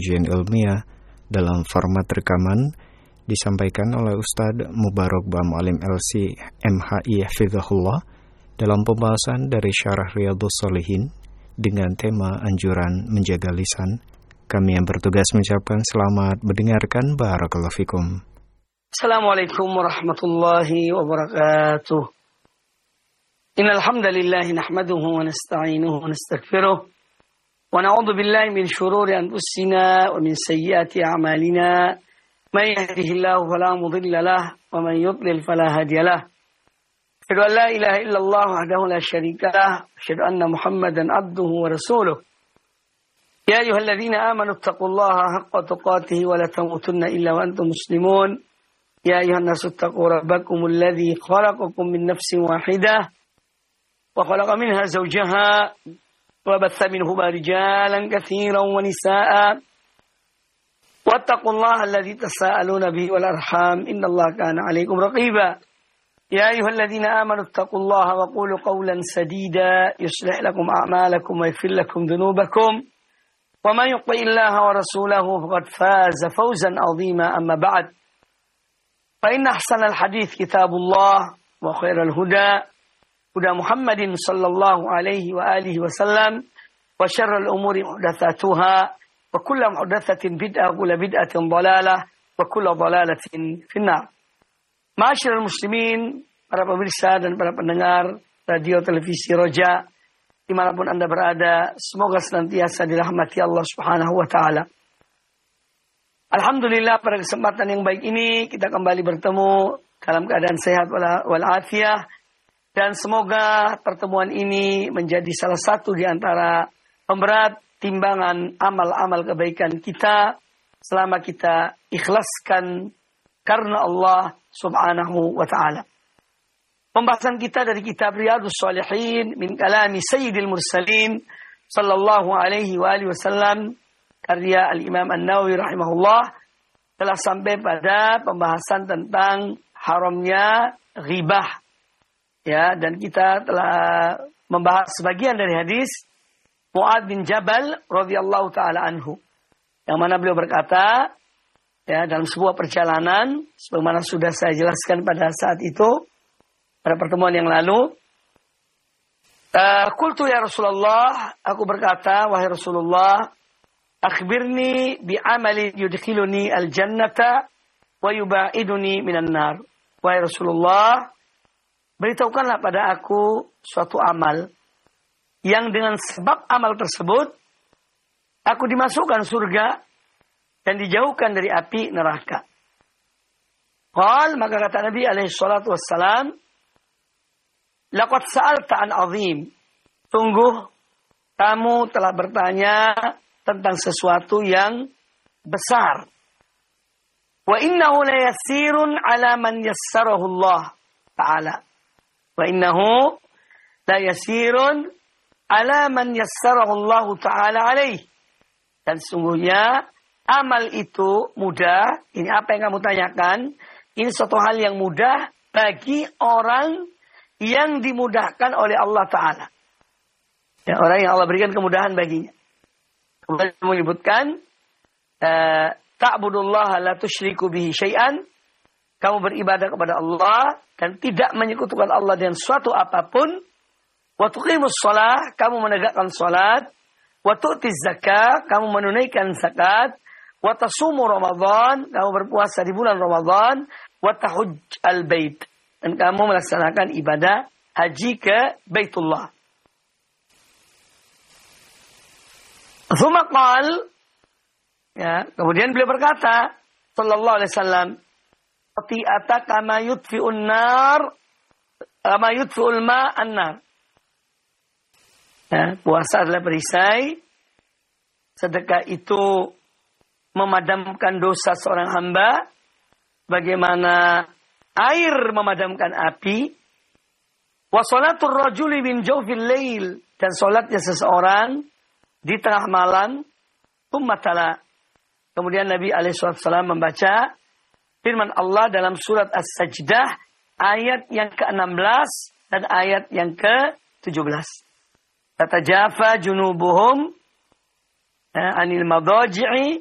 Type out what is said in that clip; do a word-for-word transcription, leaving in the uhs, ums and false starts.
kajian ilmiah dalam format rekaman disampaikan oleh Ustadz Mubarak Bamu'alim L C M H I Hafizahullah dalam pembahasan dari Syarah Riyadhus Shalihin dengan tema anjuran menjaga lisan. Kami yang bertugas mengucapkan selamat mendengarkan. Barakallahu fikum. Assalamualaikum warahmatullahi wabarakatuh. Innal hamdalillah nahmaduhu wa nasta'inuhu wa nastaghfiruh wa na'udzu billahi min shururi anfusina wa min sayyiati a'malina. May yahdihillahu fala mudilla lahu wa man yudlil fala hadiya lahu. Asyhadu an la ilaha illallah wahdahu la syarika lahu, asyhadu anna Muhammadan abduhu wa rasuluh. Ya ayyuhalladzina amanu taqullaha haqqa tuqatih wa la tamutunna illa wa antum muslimun. Ya ayyuhan nasu taqu rabbakumul ladzi khalaqakum min nafsin wahidah wa khalaqa minha zawjaha wa batha minhuma rijalan katsiran wa nisaa'a. Wattaqullaha alladzi tasaaluna bihi wal arham innallaha kana 'alaykum raqiba. Ya ayyuhalladzina amanu taqullaha wa qulu qawlan sadida yuslih lakum a'malakum wa yaghfir lakum dhunubakum. Wa man yuti'illaha wa rasulahu faqad faza fawzan 'azima. Amma ba'd. Fa inna ahsanal hadits kitabullah wa khairal huda huda Muhammadin sallallahu alaihi wa alihi wasallam wa syarrul umuri muhdatsatuha wa kullu muhdatsatin bid'ah wa kullu bid'atin dhalalah wa kullu dhalalatin finnar. Ma'asyiral muslimin, para pemirsa dan para pendengar radio televisi Roja dimanapun Anda berada, semoga senantiasa dirahmati Allah Subhanahu wa taala. Alhamdulillah, pada kesempatan yang baik ini kita kembali bertemu dalam keadaan sehat wal afiyah. Dan semoga pertemuan ini menjadi salah satu di antara pemberat timbangan amal-amal kebaikan kita selama kita ikhlaskan karena Allah Subhanahu wa ta'ala. Pembahasan kita dari kitab Riyadhus Shalihin min kalami Sayyidil Mursalin sallallahu alaihi wa alihi wasallam karya Al-Imam An-Nawawi rahimahullah telah sampai pada pembahasan tentang haramnya ghibah. Ya, dan kita telah membahas sebagian dari hadis Mu'adz bin Jabal radhiyallahu taala anhu, yang mana beliau berkata, ya, dalam sebuah perjalanan sebagaimana sudah saya jelaskan pada saat itu pada pertemuan yang lalu, qultu ya Rasulullah, aku berkata, wahai Rasulullah, akhbirni bi amali yudkhiluni al-jannata wa yubaiduni minan nar. Wahai Rasulullah, beritahukanlah pada aku suatu amal yang dengan sebab amal tersebut aku dimasukkan surga dan dijauhkan dari api neraka. Qal, maka kata Nabi alaihi salatu wassalam, laqad sa'alta an azim. Sungguh kamu telah bertanya tentang sesuatu yang besar. Wa innahu la yasirun ala man yassarahu Allah ta'ala. Wa innahu la yasirun ala man yassarahu Allah ta'ala alaih. Dan sungguhnya amal itu mudah. Ini apa yang kamu tanyakan. Ini suatu hal yang mudah bagi orang yang dimudahkan oleh Allah Ta'ala. Ya, orang yang Allah berikan kemudahan baginya. Kemudian menyebutkan, ta'budullaha la tusyriku bihi syai'an. Kamu beribadah kepada Allah dan tidak menyekutukan Allah dengan suatu apapun. Wa tuqimus shalah, kamu menegakkan salat. Wa tu'tiz zakah, kamu menunaikan zakat. Wa tasumu Ramadan, kamu berpuasa di bulan Ramadan. Wa tahujj al-bait, dan kamu melaksanakan ibadah haji ke Baitullah. Tsumma qal, ya, kemudian beliau berkata sallallahu alaihi wasallam, Qati'ata kama yutfi'un nar, kama yutfi'ul ma'an nar. Ya, puasa adalah perisai. Sedekah itu memadamkan dosa seorang hamba. Bagaimana air memadamkan api. Wa sholatur rajuli min jawfil lail. Dan sholatnya seseorang di tengah malam. Tummatala. Kemudian Nabi alaihi wasallam membaca firman Allah dalam surat As-Sajdah ayat yang ke enam belas dan ayat yang ke tujuh belas. Tatajafa junubuhum anil madaji'i